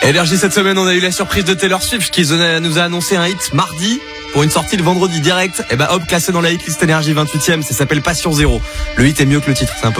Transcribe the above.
Énergie, cette semaine, on a eu la surprise de Taylor Swift qui nous a annoncé un hit mardi pour une sortie le vendredi direct. Et hop, classé dans la hitlist Énergie 28ème, ça s'appelle Passion Zéro. Le hit est mieux que le titre, c'est un peu